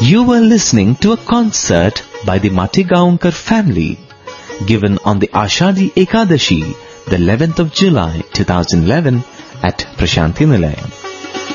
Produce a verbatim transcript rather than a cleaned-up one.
You were listening to a concert by the Matigaonkar family, given on the Ashadi Ekadashi, the eleventh of July two thousand eleven at Prashanthi Nilayam.